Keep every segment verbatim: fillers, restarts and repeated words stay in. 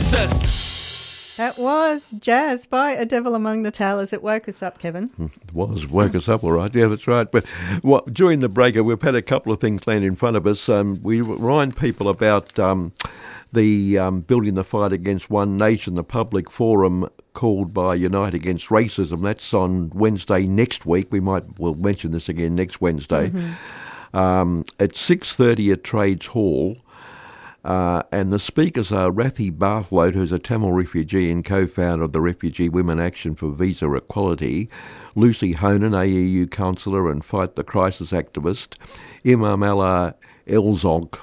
Sexist. That was Jazz by A Devil Among the Towers. It woke us up, Kevin. It was, woke us up all right. Yeah, that's right. But what, during the break, we've had a couple of things land in front of us. Um, we remind people about um, the um, Building the Fight Against One Nation, the public forum called by Unite Against Racism. That's on Wednesday next week. We might we'll mention this again next Wednesday. Mm-hmm. Um, at six thirty at Trades Hall. Uh, and the speakers are Rathi Barthloat, who's a Tamil refugee and co-founder of the Refugee Women Action for Visa Equality, Lucy Honan, A E U councillor and Fight the Crisis activist, Imam Allah Elzonk,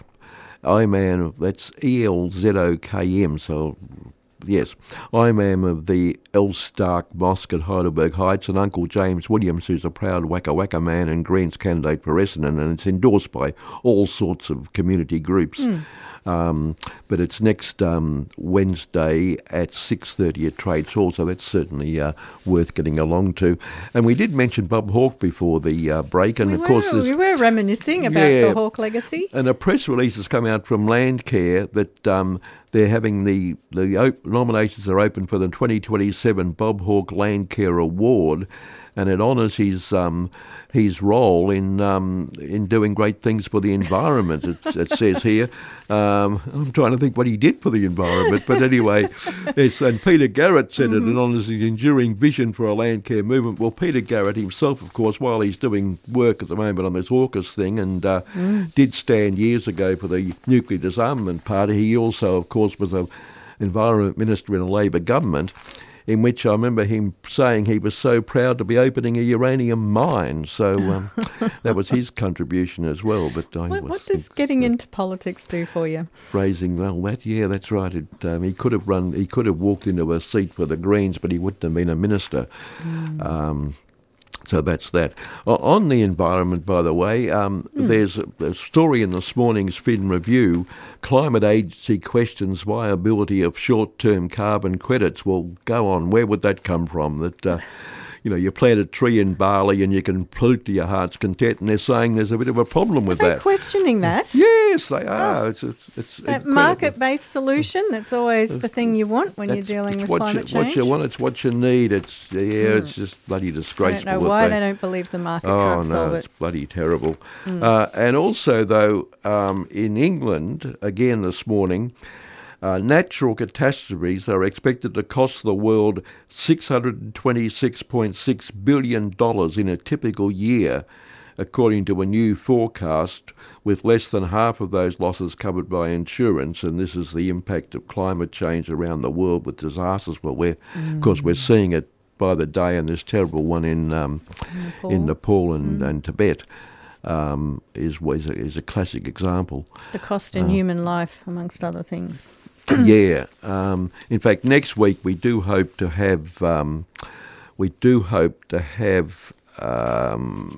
Imam, that's E L Z O K M, so yes, Imam of the El Stark Mosque at Heidelberg Heights, and Uncle James Williams, who's a proud Waka Waka man and Greens candidate for Essendon, and it's endorsed by all sorts of community groups. Mm. Um, but it's next um, Wednesday at six thirty at Trades Hall, so that's certainly uh, worth getting along to. And we did mention Bob Hawke before the uh, break, and we of were, course we were reminiscing about yeah, the Hawke legacy. And a press release has come out from Landcare that um, they're having the the op- nominations are open for the twenty twenty-seven Bob Hawke Landcare Award, and it honours his um, his role in um, in doing great things for the environment. It, it says here. Um, I'm trying to think what he did for the environment, but anyway, it's, and Peter Garrett said mm-hmm. it, and honours his enduring vision for a land care movement. Well, Peter Garrett himself, of course, while he's doing work at the moment on this AUKUS thing, and uh, mm. did stand years ago for the Nuclear Disarmament Party, he also, of course, was an environment minister in a Labor government, in which I remember him saying he was so proud to be opening a uranium mine. So um, that was his contribution as well. But I what, was, what does getting into politics do for you? Raising, well, that yeah, that's right. It, um, he could have run, he could have walked into a seat for the Greens, but he wouldn't have been a minister. Mm. Um, So that's that. On the environment, by the way, um, mm. there's a, a story in this morning's Fin Review. Climate Agency questions viability of short-term carbon credits. Well, go on. Where would that come from? That uh, you know, you plant a tree in Bali and you can pollute to your heart's content, and they're saying there's a bit of a problem with are they that. questioning that? Yes, they are. Oh. It's, a, it's that market-based solution. That's always the thing you want when that's, you're dealing with what climate you, change. What you want, it's what you need. It's yeah, mm. it's just bloody disgraceful. I don't know why they, they don't believe the market oh, can't no, solve it. It's bloody terrible. Mm. Uh, and also, though, um, in England, again this morning, Uh, natural catastrophes are expected to cost the world six hundred twenty-six point six billion dollars in a typical year, according to a new forecast, with less than half of those losses covered by insurance. And this is the impact of climate change around the world with disasters. Well, we're, mm. of course, we're seeing it by the day, and this terrible one in um, Nepal. in Nepal and, mm. and Tibet. Um, is, is, a, is a classic example. The cost in uh, human life, amongst other things. Yeah. Um, in fact, next week we do hope to have um, we do hope to have um,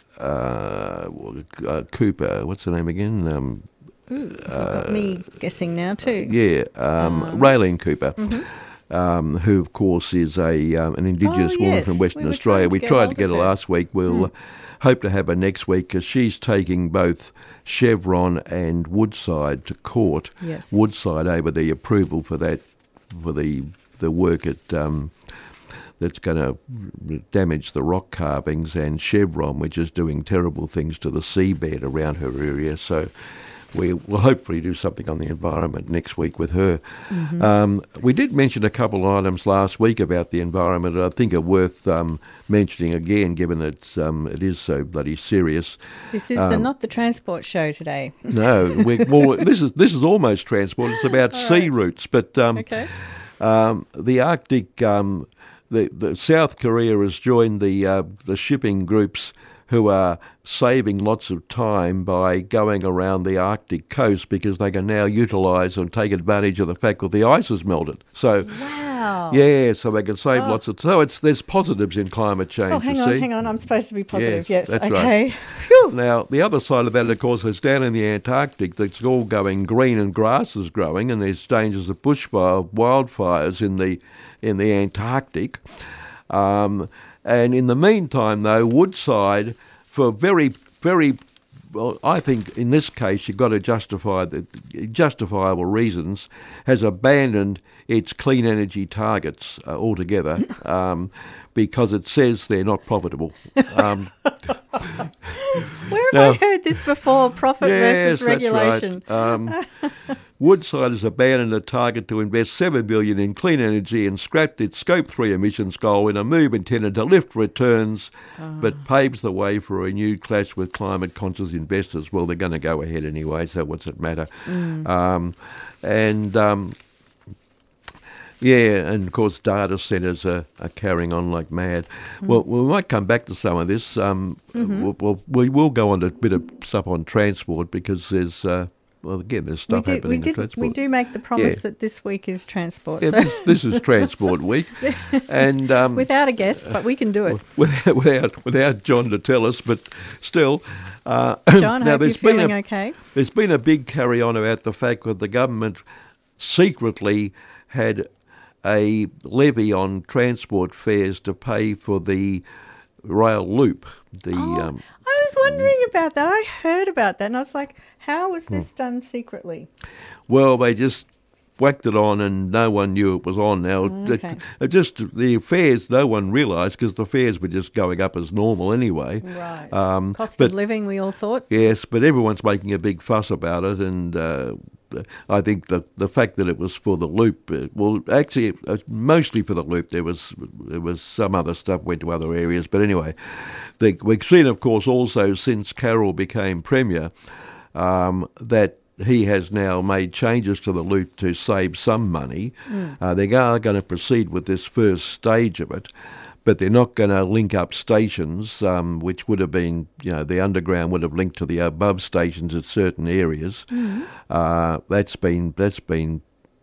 uh, uh, Cooper. What's the name again? Um, Ooh, uh, got me guessing now too. Yeah, um, um, Raylene Cooper. Mm-hmm. Um, who, of course, is a um, an Indigenous oh, woman yes. from Western we Australia. We tried to get her her last week. We'll mm. hope to have her next week, because she's taking both Chevron and Woodside to court. Yes. Woodside over the approval for that, for the the work at um, that's going to damage the rock carvings, and Chevron, which is doing terrible things to the seabed around her area. So we will hopefully do something on the environment next week with her. Mm-hmm. Um, we did mention a couple of items last week about the environment that I think are worth um, mentioning again, given that um, it is so bloody serious. This is um, the not the transport show today. No, we, well, this is this is almost transport. It's about All sea right. routes, but um, okay. um, the Arctic, um, the, the South Korea has joined the uh, the shipping groups who are saving lots of time by going around the Arctic coast, because they can now utilise and take advantage of the fact that the ice has melted. So, wow. yeah, so they can save oh. lots of. So it's there's positives in climate change. Oh, hang you on, see. hang on. I'm supposed to be positive. Yes, Yes, that's okay. right. Whew. Now, the other side of that, of course, is down in the Antarctic. That's all going green and grass is growing, and there's dangers of bushfire, wildfires in the in the Antarctic. Um, And in the meantime, though, Woodside, for very, very well, I think in this case you've got to justify the justifiable reasons, has abandoned its clean energy targets uh, altogether um, because it says they're not profitable. Um, Where have now, I heard this before? Profit yes, versus regulation. That's right. Um, Woodside has abandoned a target to invest seven billion dollars in clean energy and scrapped its Scope three emissions goal in a move intended to lift returns, oh. but paves the way for a renewed clash with climate-conscious investors. Well, they're going to go ahead anyway, so what's it matter? Mm. Um, and... Um, Yeah, and of course data centres are, are carrying on like mad. Mm. Well, we might come back to some of this. Um, mm-hmm. we'll, we'll, we will go on to a bit of stuff on transport because there's, uh, well, again, there's stuff we do, happening we did, in transport. We do make the promise yeah. that this week is transport. Yeah, so. this, this is Transport Week. and um, Without a guest, but we can do it. Without, without, without John to tell us, but still. Uh, John, now hope there's you're been feeling a, okay. There's been a big carry-on about the fact that the government secretly had a levy on transport fares to pay for the rail loop. The oh, um, I was wondering about that. I heard about that, and I was like, how was this hmm. done secretly? Well, they just whacked it on and no one knew it was on. Now, okay. it, it just the fares, no one realised because the fares were just going up as normal anyway. Right. Um, Cost but, of living, we all thought. Yes, but everyone's making a big fuss about it, and uh, I think the the fact that it was for the loop, uh, well, actually, uh, mostly for the loop. There was there was some other stuff went to other areas, but anyway, the, we've seen, of course, also since Carroll became Premier, um, that he has now made changes to the loop to save some money. Mm. Uh, they are going to proceed with this first stage of it, but they're not going to link up stations, um, which would have been, you know, the underground would have linked to the above stations at certain areas. Mm. Uh, that's been that's been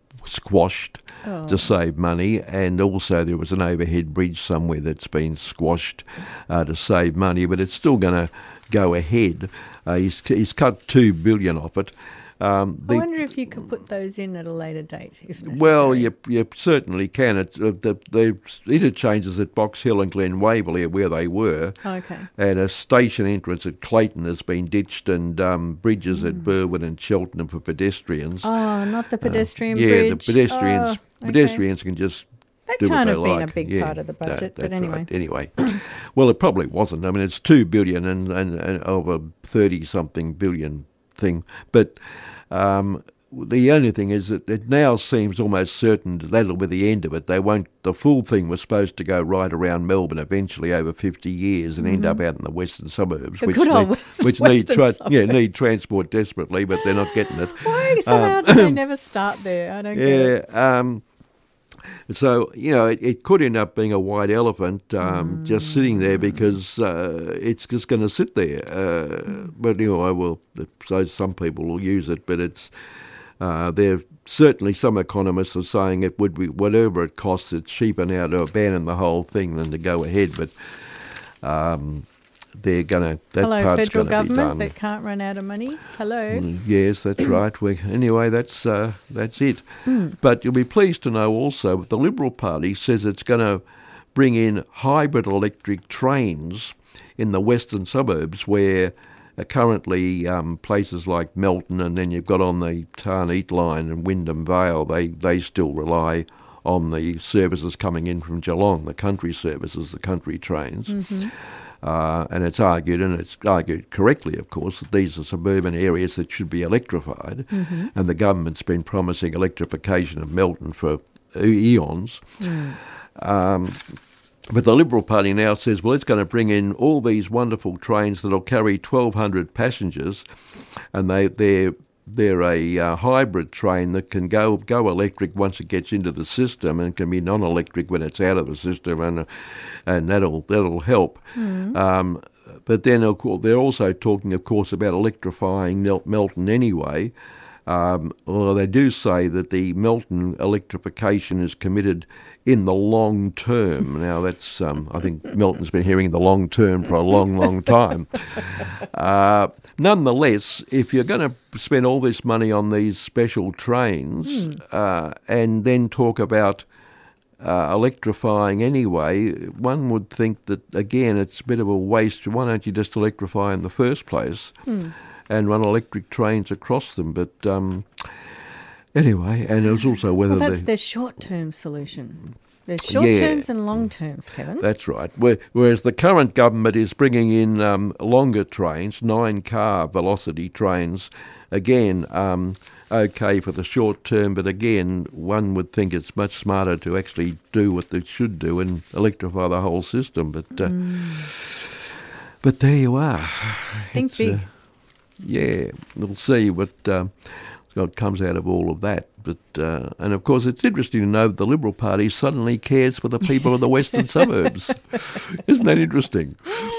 squashed oh. to save money, and also there was an overhead bridge somewhere that's been squashed uh, to save money, but it's still going to go ahead. Uh, he's he's cut two billion off it. Um, the, I wonder if you could put those in at a later date, if necessary. Well, you, you certainly can. It, uh, the, the interchanges at Box Hill and Glen Waverley are where they were. Okay. And a station entrance at Clayton has been ditched, and um, bridges mm. at Burwood and Cheltenham for pedestrians. Oh, not the pedestrian uh, yeah, bridge. Yeah, the pedestrians. Oh, okay. Pedestrians can just that do what they like. That kind like. of been a big yeah, part of the budget, that, but anyway. Right. Anyway, well, it probably wasn't. I mean, it's two billion and, and, and over thirty-something billion thing, but. Um, the only thing is that it now seems almost certain that that'll be the end of it. They won't. The full thing was supposed to go right around Melbourne eventually over fifty years and mm-hmm. end up out in the western suburbs, the which good old need, which need tra- yeah need transport desperately, but they're not getting it. Why somehow um, do they never start there? I don't yeah, get it. Um, So, you know, it, it could end up being a white elephant um, mm. just sitting there because uh, it's just going to sit there. Uh, but, you know, well, so some people will use it, but it's uh, there. Certainly some economists are saying it would be, whatever it costs, it's cheaper now to abandon the whole thing than to go ahead. But um, they're going to, that Hello, part's federal going to be government done. that can't run out of money. Hello. Mm, yes, that's right. We, anyway, that's uh, that's it. Mm. But you'll be pleased to know also that the Liberal Party says it's going to bring in hybrid electric trains in the western suburbs where uh, currently um, places like Melton and then you've got on the Tarneet line and Wyndham Vale, they, they still rely on the services coming in from Geelong, the country services, the country trains. Mm-hmm. Uh, and it's argued, and it's argued correctly, of course, that these are suburban areas that should be electrified. Mm-hmm. And the government's been promising electrification of Melton for eons. Mm. Um, but the Liberal Party now says, well, it's going to bring in all these wonderful trains that'll carry twelve hundred passengers, and they, they're They're a uh, hybrid train that can go go electric once it gets into the system and can be non-electric when it's out of the system, and and that'll that'll help. Mm. Um, but then of course, they're also talking, of course, about electrifying Mel- Melton anyway. Um, although they do say that the Melton electrification is committed in the long term. Now that's um, I think Melton's been hearing the long term for a long, long time. Uh, nonetheless, if you're going to spend all this money on these special trains mm. uh, and then talk about uh, electrifying anyway, one would think that, again, it's a bit of a waste. Why don't you just electrify in the first place Hmm. and run electric trains across them? But um, anyway, and it was also whether Well, that's they... their short-term solution. There's short Yeah. terms and long terms, Kevin. That's right. Where- Whereas the current government is bringing in um, longer trains, nine-car velocity trains, again, um, okay for the short term, but again, one would think it's much smarter to actually do what they should do and electrify the whole system. But uh, Mm. but there you are. Think It's, big. uh, yeah, we'll see what, um, what comes out of all of that. But uh, and of course, it's interesting to know that the Liberal Party suddenly cares for the people of the western suburbs. Isn't that interesting?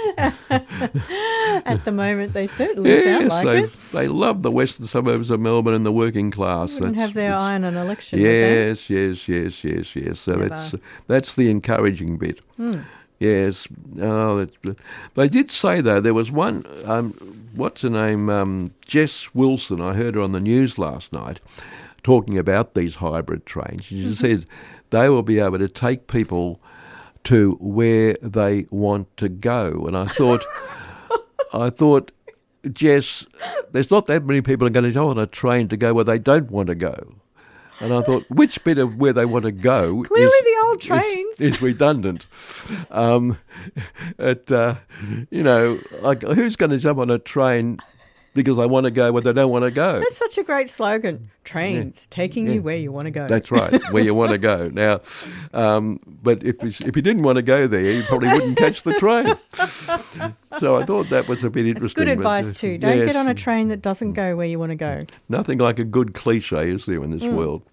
At the moment, they certainly sound like they, it. they love the western suburbs of Melbourne and the working class. Wouldn't have their it's- eye on an election. would they? Yes, yes, yes, yes, yes. So Never. that's that's the encouraging bit. Hmm. Yes. Oh, that's, they did say though there was one. Um, what's her name? Um, Jess Wilson. I heard her on the news last night talking about these hybrid trains. She Mm-hmm. said they will be able to take people to where they want to go. And I thought, I thought, Jess, there's not that many people are going to go on a train to go where they don't want to go. And I thought, which bit of where they want to go Clearly is, the old is- trains. is, redundant. Um, it, uh, you know, like who's going to jump on a train because they want to go where they don't want to go? That's such a great slogan. Trains taking Yeah. you where you want to go. That's right, where you want to go. Now, um, but if you- if you didn't want to go there, you probably wouldn't catch the train. So I thought that was a bit interesting. It's good but, advice uh, too. Don't yes, get on a train that doesn't go where you want to go. Nothing like a good cliche, is there, in this Mm. world?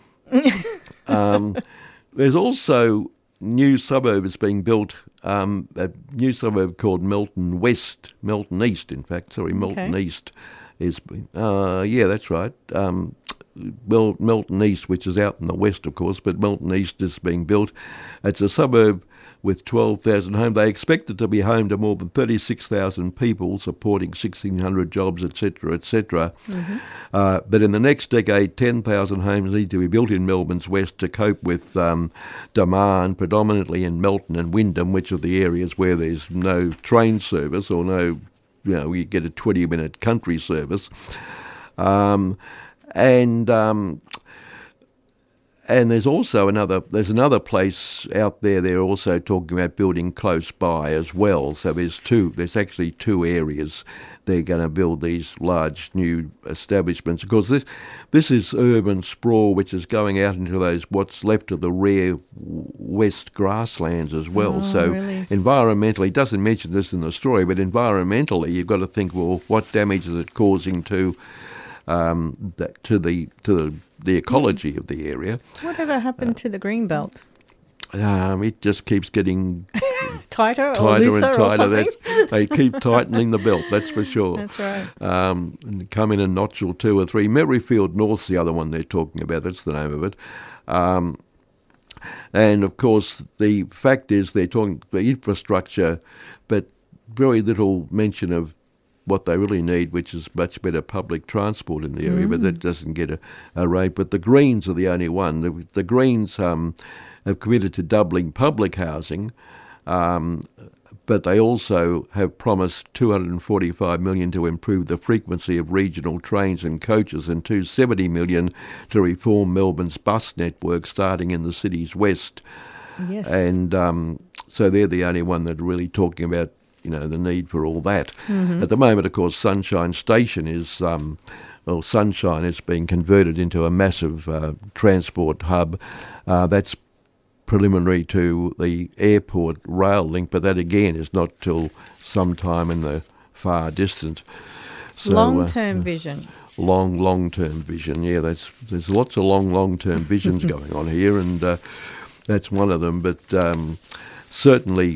um, there's also new suburbs being built, um, a new suburb called Melton West, Melton East, in fact. Sorry, Melton Okay. East is, uh, yeah, that's right. Um, Mel- Melton East, which is out in the west, of course, but Melton East is being built. It's a suburb with twelve thousand homes. They expect it to be home to more than thirty-six thousand people, supporting sixteen hundred jobs, et cetera, et cetera. Mm-hmm. Uh, but in the next decade, ten thousand homes need to be built in Melbourne's west to cope with um, demand, predominantly in Melton and Wyndham, which are the areas where there's no train service or no, you know, you get a twenty-minute country service. Um, and um, and there's also another there's another place out there they're also talking about building close by as well. So there's two there's actually two areas they're going to build these large new establishments. Of course, this this is urban sprawl which is going out into those what's left of the rare west grasslands as well. Oh, so really? environmentally, it doesn't mention this in the story, but environmentally you've got to think, well, what damage is it causing to um, that, to the to the, the ecology of the area? Whatever happened to the green belt? Um, it just keeps getting Tighter or tighter looser and or tighter. something? That's, they keep tightening the belt, that's for sure. That's right. Um, and come in a notch or two or three. Merrifield North's the other one they're talking about. That's the name of it. Um, and of course, the fact is they're talking the infrastructure, but very little mention of what they really need, which is much better public transport in the area, but that doesn't get a, a rate. But the Greens are the only one. The, the Greens um, have committed to doubling public housing, um, but they also have promised two hundred forty-five million dollars to improve the frequency of regional trains and coaches and two hundred seventy million dollars to reform Melbourne's bus network, starting in the city's west. Yes. And um, so they're the only one that are really talking about, you know, the need for all that. Mm-hmm. At the moment, of course, Sunshine Station is, um, well, Sunshine is being converted into a massive uh, transport hub. Uh, that's preliminary to the airport rail link, but that again is not till sometime in the far distance. So, Long-term uh, vision. long, long-term vision. Yeah, that's there's lots of long, long-term visions going on here, and uh, that's one of them. But um, certainly,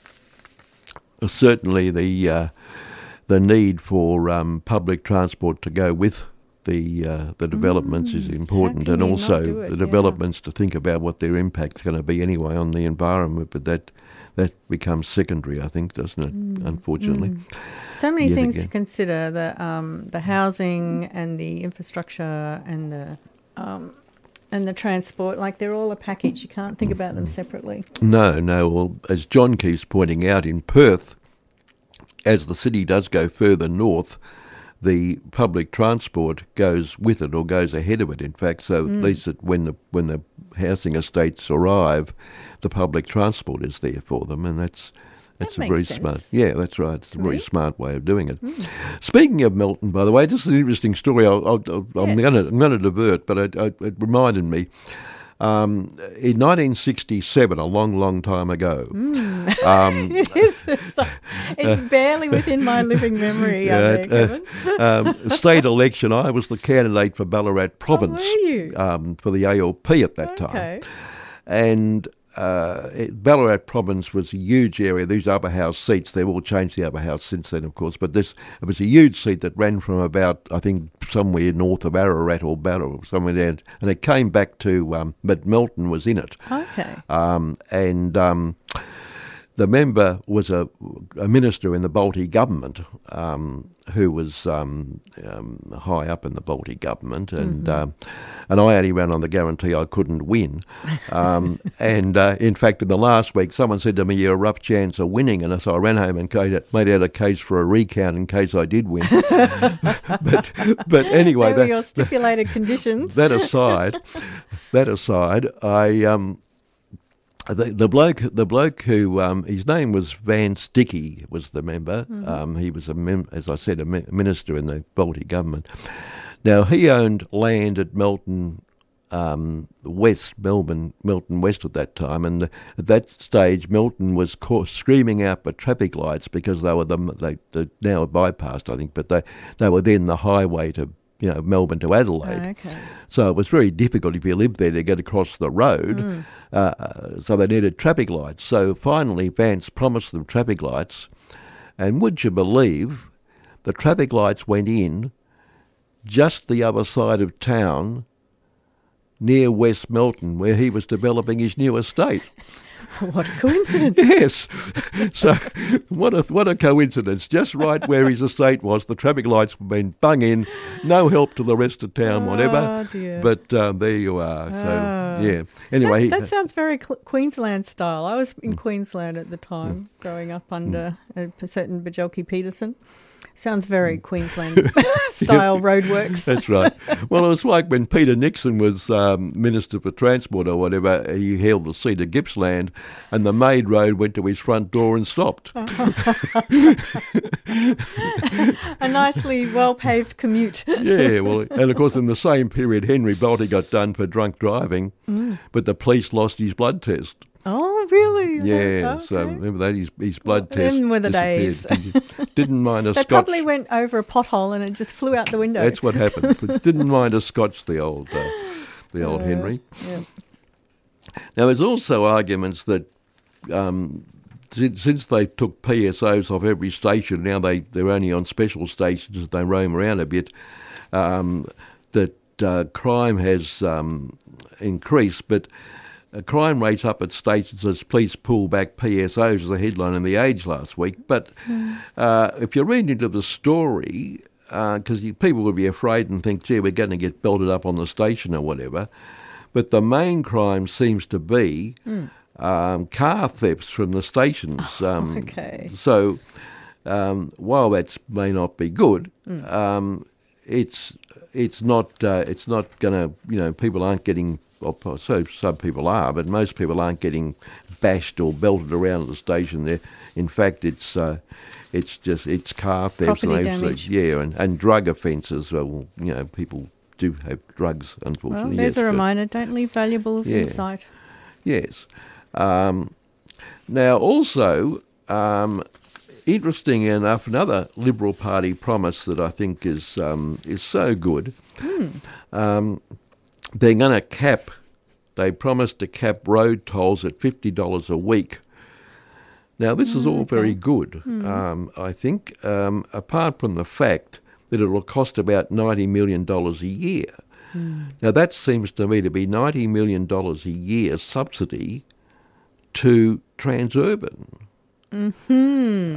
certainly the uh, the need for um, public transport to go with the uh, the developments is important, can and we not also do it? the Yeah. developments to think about what their impact's going to be anyway on the environment. But that that becomes secondary, I think, doesn't it? Unfortunately. So many Yet things again. to consider: the um, the housing and the infrastructure and the um, and the transport, like they're all a package. You can't think about them separately. No, no. Well, as John keeps pointing out, in Perth, as the city does go further north, the public transport goes with it or goes ahead of it, in fact. So mm. at least it, when the when the housing estates arrive, the public transport is there for them, and that's that's that a very sense. smart. Yeah, that's right. It's a very Right. smart way of doing it. Mm. Speaking of Melton, by the way, this is an interesting story. I'll, I'll, I'll, I'm Yes. going to I'm going to divert, but it, it, it reminded me. Um, in nineteen sixty-seven, a long, long time ago. Mm. Um, It is. It's, like- it's barely within my living memory. I Yeah, know, uh, Kevin. um, state election, I was the candidate for Ballarat Province were you? um, for the A L P at that Okay. time. And uh, it, Ballarat Province was a huge area. These upper house seats, they've all changed the upper house since then, of course, but this it was a huge seat that ran from about, I think, somewhere north of Ararat or Ballarat or somewhere there, and it came back to, um, but Melton was in it. Okay. Um, and um, the member was a, a minister in the Bolte government um, who was um, um, high up in the Bolte government, and Mm-hmm. um, and I only ran on the guarantee I couldn't win. Um, and uh, in fact, in the last week, someone said to me, "You're a rough chance of winning," and so I ran home and made out a case for a recount in case I did win. but but anyway, There were that, your stipulated conditions. that aside, that aside, I um, the, the bloke, the bloke who um, his name was Vance Dickey was the member. Mm-hmm. Um, he was a mem- as I said, a mi- minister in the Bolte government. Now he owned land at Melton um, West, Melbourne, Melton West at that time, and at that stage, Melton was ca- screaming out for traffic lights because they were the they they're now bypassed, I think, but they they were then the highway to, you know, Melbourne to Adelaide. Oh, okay. So it was very difficult if you lived there to get across the road. Mm. Uh, so they needed traffic lights. So finally, Vance promised them traffic lights, and would you believe, the traffic lights went in just the other side of town, near West Melton, where he was developing his new estate. What a coincidence. Yes. So what a what a coincidence. Just right where his estate was, the traffic lights have been bung in. No help to the rest of town, whatever. Oh, dear. But um, there you are. So, Ah. yeah. Anyway. That, that sounds very cl- Queensland style. I was in Queensland at the time, growing up under a certain Bajolki Peterson. Sounds very Queensland style roadworks. That's right. Well, it was like when Peter Nixon was um, Minister for Transport or whatever, he held the seat of Gippsland, and the Maid Road went to his front door and stopped. A nicely well-paved commute. Yeah, well, and of course in the same period, Henry Bolte got done for drunk driving, Mm. but the police lost his blood test. Oh, really? Yeah, Okay. so remember that, his, his blood Well, test them were the disappeared. Didn't- Didn't mind a They scotch. probably went over a pothole and it just flew out the window. That's what happened. But didn't mind a scotch, the old, uh, the old Uh, Henry. Yeah. Now, there's also arguments that um, since, since they took P S Os off every station, now they, they're only on special stations as they roam around a bit, um, that uh, crime has um, increased, but uh, crime rates up at stations as police pull back P S Os, as a headline in The Age last week. But uh, if you read into the story, because uh, people will be afraid and think, gee, we're going to get belted up on the station or whatever, but the main crime seems to be Mm. um, car thefts from the stations. Um, Okay. So um, while that may not be good, Mm. um, it's it's not uh, it's not going to, you know, people aren't getting, well, so some people are, but most people aren't getting bashed or belted around at the station there. In fact, it's uh, it's just it's car thefts Property and damage. yeah, and, and drug offences. Well, you know, people do have drugs, Well, unfortunately. there's yes, a but- reminder. Don't leave valuables Yeah. in sight. Yes. Um, now, also, um, interesting enough, another Liberal Party promise that I think is um, is so good. Um, they're going to cap. They promised to cap road tolls at fifty dollars a week. Now, this is all very good. Um, I think, um, apart from the fact that it will cost about ninety million dollars a year. Now, that seems to me to be ninety million dollars a year subsidy to Transurban. Hmm.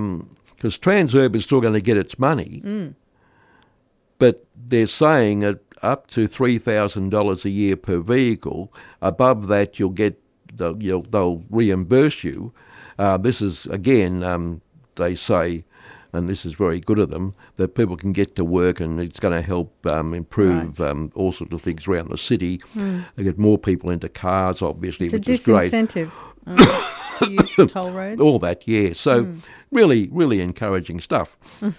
Because Transurban is still going to get its money, but they're saying that up to three thousand dollars a year per vehicle. Above that, you'll get they'll, you'll, they'll reimburse you. Uh, this is again, um, they say, and this is very good of them, that people can get to work, and it's going to help um, improve Right. um, all sorts of things around the city. Mm. They get more people into cars, obviously, It's a which is great. disincentive uh, to use the toll roads. All that, yeah. So Mm. really, really encouraging stuff.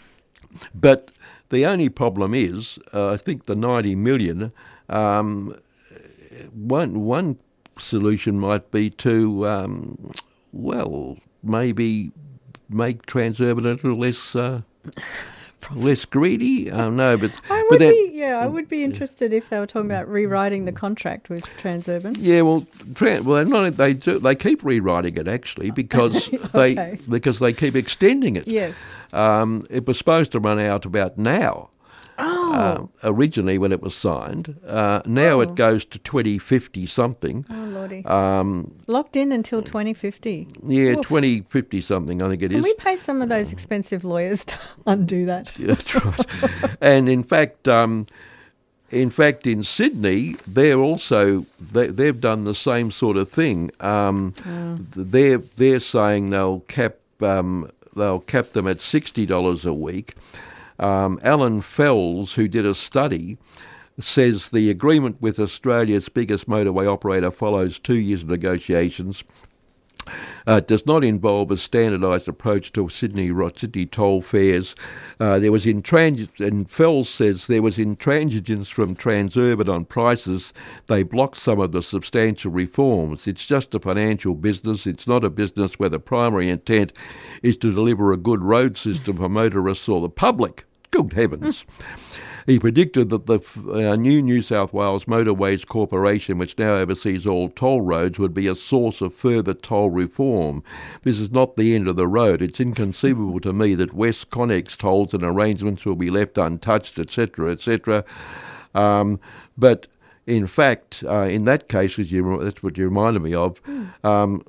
But the only problem is, uh, I think the ninety million. Um, one one solution might be to, um, well, maybe make Transurban a little less. Uh, Less greedy? Uh, no, but I but would that, be, yeah, I would be interested if they were talking about rewriting the contract with Transurban. yeah, well, tra- well, not they do. They keep rewriting it actually because Okay. they because they keep extending it. Yes. Um, it was supposed to run out about now. Oh. Uh, originally, when it was signed, uh, now Oh. it goes to twenty fifty something. Oh, Lordy. Um, Locked in until twenty fifty. yeah, Oof. twenty fifty something. I think it Can is. we pay some of those expensive lawyers to undo that? That's right. And in fact, um, in fact, in Sydney, they're also they, they've done the same sort of thing. Um, They're they're saying they'll cap um, they'll cap them at sixty dollars a week. Um, Alan Fells, who did a study, says the agreement with Australia's biggest motorway operator follows two years of negotiations. Uh, it does not involve a standardised approach to Sydney Sydney toll fares. Uh, there was intransigence, and Fells says there was intransigence from Transurban on prices. They blocked some of the substantial reforms. It's just a financial business. It's not a business where the primary intent is to deliver a good road system for motorists or the public. Good heavens. He predicted that the uh, new New South Wales Motorways Corporation, which now oversees all toll roads, would be a source of further toll reform. This is not the end of the road. It's inconceivable to me that West Connex tolls and arrangements will be left untouched, et cetera, et cetera. Um, but in fact, uh, in that case, which you, that's what you reminded me of, um,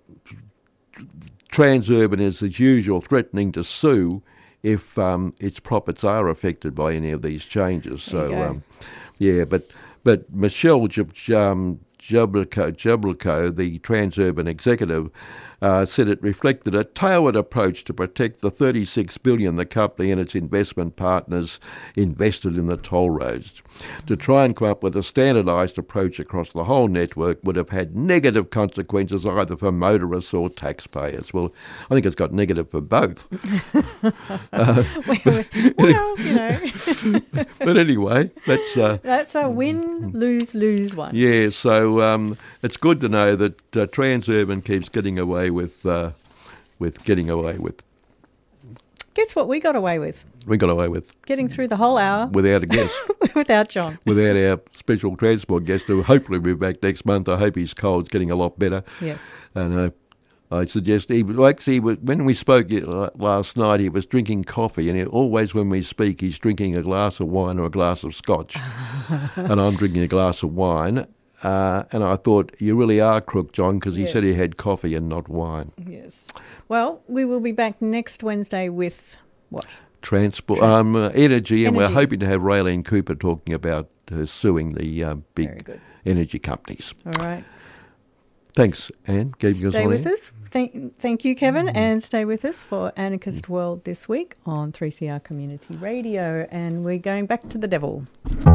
Transurban is, as usual, threatening to sue if um, its profits are affected by any of these changes. There you So, go. um, yeah, but but Michelle J- um, Jablko, Jablko, the Transurban executive, uh, said it reflected a tailored approach to protect the thirty-six billion dollars the company and its investment partners invested in the toll roads. To try and come up with a standardised approach across the whole network would have had negative consequences either for motorists or taxpayers. Well, I think it's got negative for both. uh, well, well, you know, but anyway, that's uh, that's a win, lose, lose one. yeah. So um, it's good to know that uh, Transurban keeps getting away with uh, with getting away with. Guess what we got away with? We got away with Getting through the whole hour without a guest, without John. without our special transport guest, who hopefully will be back next month. I hope his cold's getting a lot better. Yes. And uh, I suggest he was, actually, when we spoke last night, he was drinking coffee, and he, always when we speak, he's drinking a glass of wine or a glass of scotch, and I'm drinking a glass of wine. Uh, and I thought, you really are crook, John, because he Yes. said he had coffee and not wine. Yes. Well, we will be back next Wednesday with what? Transport, um, uh, energy, and we're Energy. hoping to have Raylene Cooper talking about her suing the uh, Very big good. energy companies. All right. Thanks, Anne. Keeping us Stay on with air. us. Thank, thank you, Kevin, and stay with us for Anarchist World this week on three C R Community Radio. And we're going back to the devil.